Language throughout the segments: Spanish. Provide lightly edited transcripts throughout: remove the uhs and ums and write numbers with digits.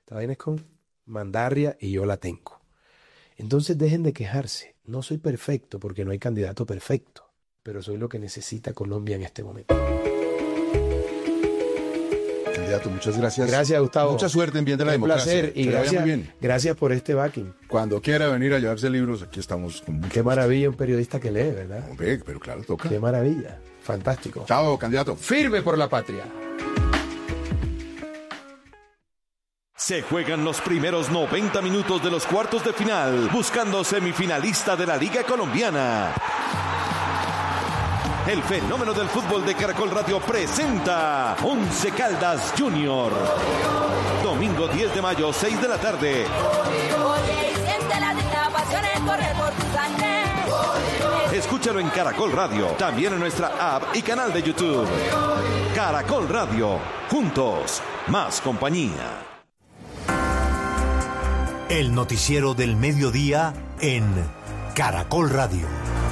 Esta vaina es con mandarria y yo la tengo. Entonces dejen de quejarse. No soy perfecto porque no hay candidato perfecto, pero soy lo que necesita Colombia en este momento. Candidato, muchas gracias. Gracias, Gustavo. Mucha suerte en bien de la democracia. Un placer y Que le vaya muy bien. gracias por este backing. Cuando quiera venir a llevarse libros, aquí estamos con mucho Qué gusto. maravilla un periodista que lee, ¿verdad? Hombre, pero claro, toca. Qué maravilla. Fantástico. Chao, candidato. Firme por la patria. Se juegan los primeros 90 minutos de los cuartos de final, buscando semifinalista de la Liga Colombiana. El fenómeno del fútbol de Caracol Radio presenta Once Caldas Junior. Domingo 10 de mayo, 6 de la tarde. Escúchalo en Caracol Radio, también en nuestra app y canal de YouTube. Caracol Radio, juntos, más compañía. El noticiero del mediodía en Caracol Radio.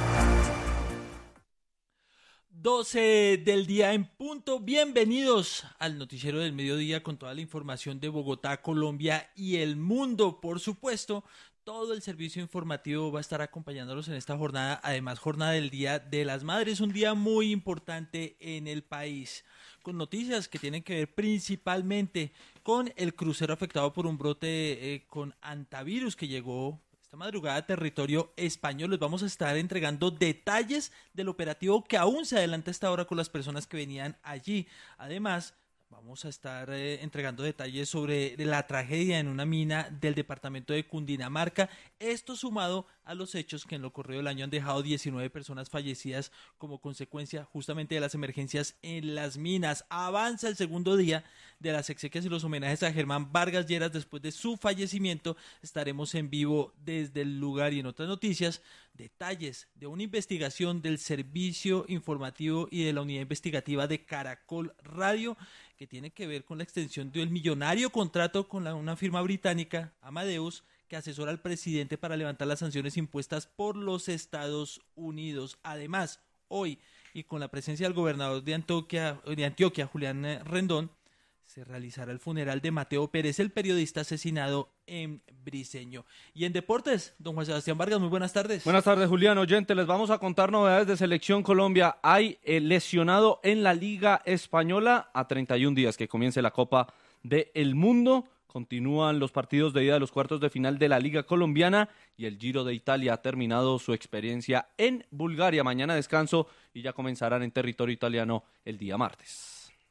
12 del día en punto. Bienvenidos al noticiero del mediodía con toda la información de Bogotá, Colombia y el mundo. Por supuesto, todo el servicio informativo va a estar acompañándolos en esta jornada. Además, jornada del Día de las Madres, un día muy importante en el país, con noticias que tienen que ver principalmente con el crucero afectado por un brote con hantavirus que llegó esta madrugada a territorio español. Les vamos a estar entregando detalles del operativo que aún se adelanta esta hora con las personas que venían allí. Además, vamos a estar entregando detalles sobre la tragedia en una mina del departamento de Cundinamarca. Esto sumado a los hechos que en lo corrido del año han dejado 19 personas fallecidas como consecuencia justamente de las emergencias en las minas. Avanza el segundo día de las exequias y los homenajes a Germán Vargas Lleras después de su fallecimiento. Estaremos en vivo desde el lugar. Y en otras noticias, detalles de una investigación del servicio informativo y de la unidad investigativa de Caracol Radio que tiene que ver con la extensión del millonario contrato con una firma británica, Amadeus, que asesora al presidente para levantar las sanciones impuestas por los Estados Unidos. Además, hoy, y con la presencia del gobernador de Antioquia, Julián Rendón, se realizará el funeral de Mateo Pérez, el periodista asesinado en Briceño. Y en deportes, don Juan Sebastián Vargas, muy buenas tardes. Buenas tardes, Julián, oyente, les vamos a contar novedades de Selección Colombia. Hay lesionado en la Liga Española a 31 días que comience la Copa del Mundo. Continúan los partidos de ida de los cuartos de final de la Liga Colombiana y el Giro de Italia ha terminado su experiencia en Bulgaria. Mañana descanso y ya comenzarán en territorio italiano el día martes.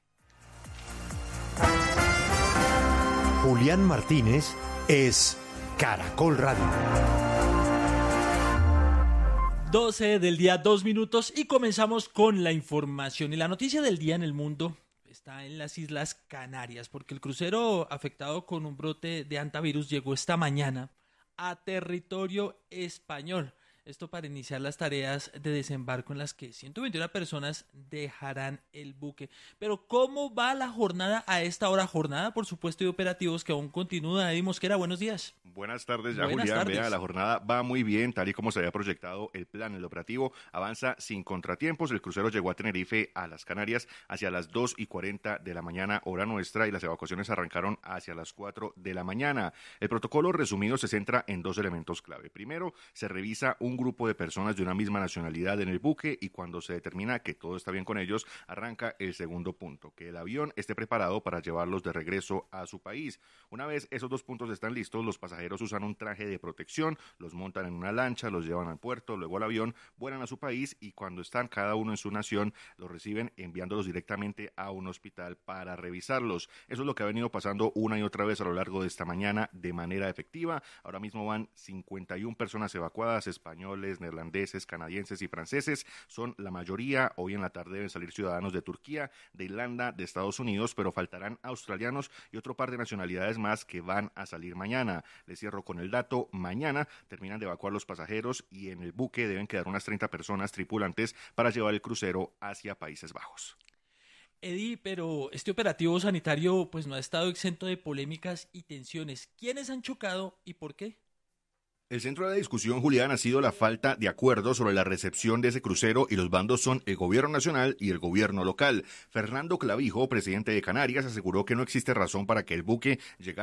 Julián Martínez es Caracol Radio. 12 del día, 2 minutos y comenzamos con la información. Y la noticia del día en el mundo está en las Islas Canarias, porque el crucero afectado con un brote de hantavirus llegó esta mañana a territorio español. Esto para iniciar las tareas de desembarco en las que 121 personas dejarán el buque. Pero ¿cómo va la jornada a esta hora? Jornada, por supuesto, de operativos que aún continúa. Eddie Mosquera, buenos días. Buenas tardes, ya Buenas Julián. tardes. Vea, la jornada va muy bien, tal y como se había proyectado el plan. El operativo avanza sin contratiempos. El crucero llegó a Tenerife, a las Canarias, hacia las 2:40 de la mañana, hora nuestra, y las evacuaciones arrancaron hacia las 4 de la mañana. El protocolo resumido se centra en 2 elementos clave. Primero, se revisa un grupo de personas de una misma nacionalidad en el buque y cuando se determina que todo está bien con ellos, arranca el segundo punto, que el avión esté preparado para llevarlos de regreso a su país. Una vez esos 2 puntos están listos, los pasajeros usan un traje de protección, los montan en una lancha, los llevan al puerto, luego al avión, vuelan a su país y cuando están cada uno en su nación, los reciben enviándolos directamente a un hospital para revisarlos. Eso es lo que ha venido pasando una y otra vez a lo largo de esta mañana de manera efectiva. Ahora mismo van 51 personas evacuadas, españoles, neerlandeses, canadienses y franceses. Son la mayoría. Hoy en la tarde deben salir ciudadanos de Turquía, de Irlanda, de Estados Unidos, pero faltarán australianos y otro par de nacionalidades más que van a salir mañana. Les cierro con el dato. Mañana terminan de evacuar los pasajeros y en el buque deben quedar unas 30 personas tripulantes para llevar el crucero hacia Países Bajos. Eddie, pero este operativo sanitario pues no ha estado exento de polémicas y tensiones. ¿Quiénes han chocado y por qué? El centro de la discusión, Julián, ha sido la falta de acuerdo sobre la recepción de ese crucero y los bandos son el gobierno nacional y el gobierno local. Fernando Clavijo, presidente de Canarias, aseguró que no existe razón para que el buque llegara